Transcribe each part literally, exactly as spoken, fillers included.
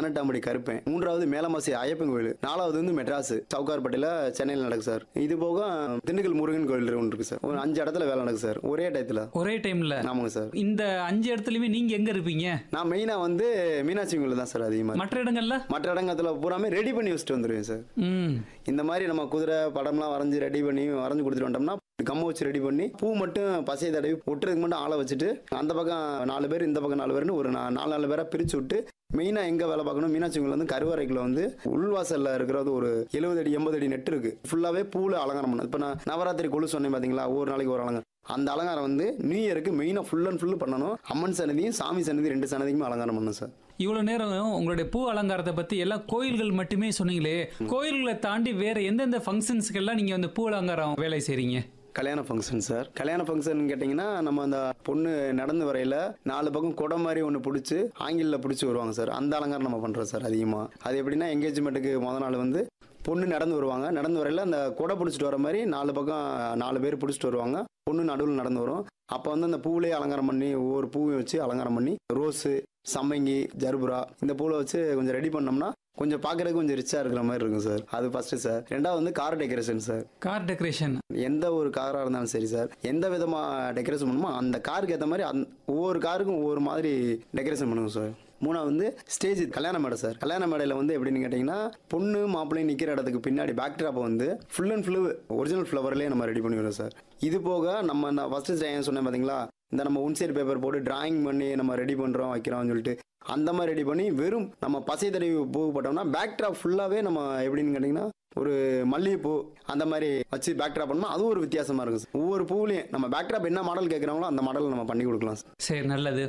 பதினெட்டாம் படி கருப்பேன், மூன்றாவது மேலமாசி ஐயப்பன் கோயில், நாலாவது வந்து மெட்ராஸ் சவுகார்பேட்டையில சென்னையில் நடக்கு சார். இது போக திண்டுக்கல் முருகன் கோயில் ஒன்று இருக்கு சார். ஒரு அஞ்சு இடத்துல வேலை நடக்கு சார் ஒரே டயத்துல. ஒரே டைம்ல? ஆமாங்க சார். இந்த அஞ்சு இடத்துலயுமே நீங்க எங்க இருப்பீங்க? நான் மெயினா வந்து மீனாட்சி கோயில் தான் சார் அதிகமா. மற்ற இடங்கள்ல? மற்ற இடங்கத்துல பூராமே ரெடி பண்ணி வச்சுட்டு வந்துருவேன் சார். இந்த மாதிரி நம்ம குதிரை படம்லாம் வரைஞ்சு ரெடி பண்ணி வரைஞ்சு கொடுத்துட்டு வந்தோம்னா கம்ம வச்சு ரெடி பண்ணி பூ மட்டும் பசையை தடவி ஒட்டுறதுக்கு மட்டும் ஆளை வச்சுட்டு அந்த பக்கம் நாலு பேர் இந்த பக்கம் நாலு பேர்னு ஒரு நாலு நாலு பேரை பிரிச்சு விட்டு மெயினா எங்க வேலை பார்க்கணும், மீனாட்சி கோயில் வந்து கருவறைக்குள்ள வந்து உள்வாசல்ல இருக்கிறது ஒரு எழுபது அடி எண்பது அடி நெட் இருக்கு. ஃபுல்லாவே பூல அலங்காரம் பண்ணது. இப்ப நான் நவராத்திரி கொலு சொன்னேன் பாத்தீங்களா, ஒரு நாளைக்கு ஒரு அலங்காரம். அந்த அலங்காரம் வந்து நியூ இயருக்கு மெயினா ஃபுல் அண்ட் ஃபுல் பண்ணணும். அம்மன் சன்னதியும் சாமி சன்னதி ரெண்டு சன்னதிக்குமே அலங்காரம் பண்ணணும் சார். இவ்வளவு நேரம் உங்களுடைய பூ அலங்காரத்தை பத்தி எல்லாம் கோயில்கள் மட்டுமே சொன்னீங்களே, கோயில்களை தாண்டி வேற எந்தெந்த ஃபங்க்ஷன்ஸ்க்கெல்லாம் நீங்க வந்து பூ அலங்காரம் வேலை செய்றீங்க? கல்யாண ஃபங்க்ஷன் சார். கல்யாண ஃபங்க்ஷன் கேட்டிங்கன்னா நம்ம அந்த பொண்ணு நடந்து வரையில நாலு பக்கம் குடை மாதிரி ஒன்று பிடிச்சி ஆங்கிளில் பிடிச்சி வருவாங்க சார். அந்த அலங்காரம் நம்ம பண்ணுறோம் சார் அதிகமாக. அது எப்படின்னா என்கேஜ்மெண்ட்டுக்கு முத நாள் வந்து பொண்ணு நடந்து வருவாங்க, நடந்து வரையில அந்த குடை பிடிச்சிட்டு வர மாதிரி நாலு பக்கம் நாலு பேர் பிடிச்சிட்டு வருவாங்க, பொண்ணு நடுவில் நடந்து வரும். அப்போ வந்து அந்த பூவிலே அலங்காரம் பண்ணி ஒவ்வொரு பூவையும் வச்சு அலங்காரம் பண்ணி ரோஸு, சம்மங்கி, ஜர்புரா இந்த பூவை வச்சு கொஞ்சம் ரெடி பண்ணோம்னா கொஞ்சம் பார்க்கறதுக்கு கொஞ்சம் ரிச்சா இருக்கிற மாதிரி இருக்கும் சார். அது ஃபர்ஸ்ட் சார். ரெண்டாவது வந்து car decoration sir. Car decoration எந்த ஒரு காராக இருந்தாலும் சரி சார், எந்த விதமா டெக்கரேஷன் பண்ணுமோ அந்த காருக்கு ஏற்ற மாதிரி அந்த ஒவ்வொரு காருக்கும் ஒவ்வொரு மாதிரி டெக்கரேஷன் பண்ணுவோம் சார். மூணாவது வந்து ஸ்டேஜ் கல்யாண மேடை சார். கல்யாண மேடையில் வந்து எப்படின்னு கேட்டிங்கன்னா பொண்ணு மாப்பிள்ளையும் நிற்கிற இடத்துக்கு பின்னாடி பேக் ட்ராப்பை வந்து ஃபுல் அண்ட் ஃபுல் ஒரிஜினல் ஃப்ளவர்லேயே நம்ம ரெடி பண்ணிடுவோம் சார். இது போக நம்ம நான் ஃபர்ஸ்ட் சொன்னேன் பார்த்தீங்களா, இந்த நம்ம ஒன் சைடு பேப்பர் போட்டு டிராயிங் பண்ணி நம்ம ரெடி பண்ணுறோம் வைக்கிறோம்னு சொல்லிட்டு அந்த மாதிரி ரெடி பண்ணி வெறும் நம்ம பசை தடவி பூ போட்டோம்னா பேக் ட்ராப் ஃபுல்லாகவே நம்ம எப்படின்னு கேட்டிங்கன்னா ஒரு மல்லிகைப்பூ அந்த மாதிரி வச்சு பேக் ட்ராப் பண்ணோம்னா அதுவும் ஒரு வித்தியாசமாக இருக்கும் சார். ஒவ்வொரு பூவிலையும் நம்ம பேக் ட்ராப் என்ன மாடல் கேட்குறாங்களோ அந்த மாடல் நம்ம பண்ணி கொடுக்கலாம் சார். சரி, நல்லது.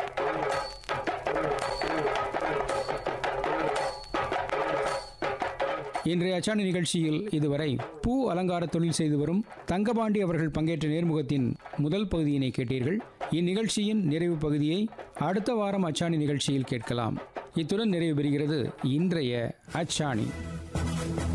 இன்றைய அச்சாணி நிகழ்ச்சியில் இதுவரை பூ அலங்கார தொழில் செய்து வரும் தங்கபாண்டி அவர்கள் பங்கேற்ற நேர்முகத்தின் முதல் பகுதியினை கேட்டீர்கள். இந்நிகழ்ச்சியின் நிறைவு பகுதியை அடுத்த வாரம் அச்சாணி நிகழ்ச்சியில் கேட்கலாம். இத்துடன் நிறைவு பெறுகிறது இன்றைய அச்சாணி.